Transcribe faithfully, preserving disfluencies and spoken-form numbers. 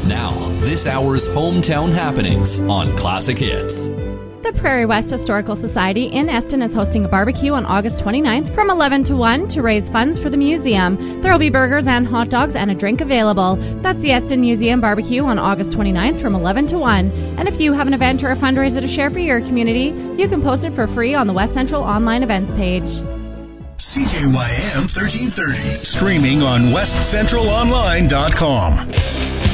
Now, this hour's hometown happenings on Classic Hits. The Prairie West Historical Society in Eston is hosting a barbecue on August twenty-ninth from eleven to one to raise funds for the museum. There will be burgers and hot dogs and a drink available. That's the Eston Museum Barbecue on August twenty-ninth from eleven to one. And if you have an event or a fundraiser to share for your community, you can post it for free on the West Central online events page. C J Y M thirteen thirty, streaming on west central online dot com.